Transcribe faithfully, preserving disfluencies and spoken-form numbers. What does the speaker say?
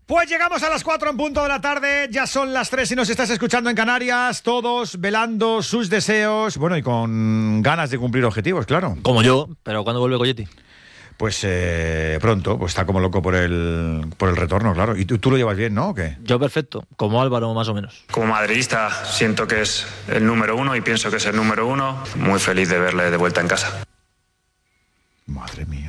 Pues llegamos a las cuatro en punto de la tarde, ya son las tres y nos estás escuchando en Canarias, todos velando sus deseos, bueno, y con ganas de cumplir objetivos, claro. Como yo, pero ¿cuándo vuelve Goyetti? Pues eh, pronto, pues está como loco por el por el retorno, claro. ¿Y tú, tú lo llevas bien, no? ¿O qué? Yo perfecto, como Álvaro más o menos. Como madridista siento que es el número uno y pienso que es el número uno. Muy feliz de verle de vuelta en casa. Madre mía.